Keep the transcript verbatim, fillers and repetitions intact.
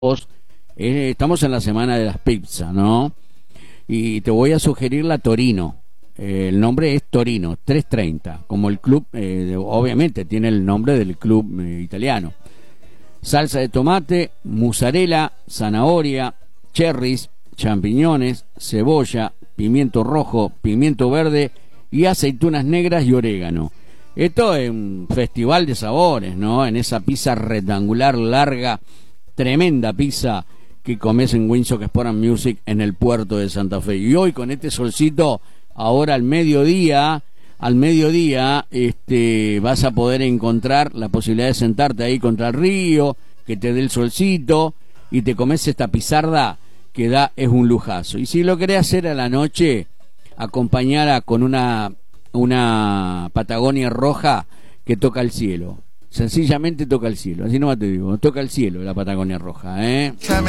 Eh, estamos en la semana de las pizzas, ¿no? Y te voy a sugerir la Torino. Eh, el nombre es Torino, trescientos treinta, como el club, eh, de, obviamente tiene el nombre del club eh, italiano. Salsa de tomate, mozzarella, zanahoria, cherries, champiñones, cebolla, pimiento rojo, pimiento verde y aceitunas negras y orégano. Esto es un festival de sabores, ¿no? En esa pizza rectangular larga, tremenda pizza que comes en Windsor Sport Music en el puerto de Santa Fe. Y hoy con este solcito, ahora al mediodía, al mediodía, este, vas a poder encontrar la posibilidad de sentarte ahí contra el río, que te dé el solcito y te comes esta pizarda que da, es un lujazo. Y si lo querés hacer a la noche, acompañarla con una, una Patagonia roja que toca el cielo. Sencillamente toca el cielo, así nomás te digo, toca el cielo la Patagonia roja, ¿eh?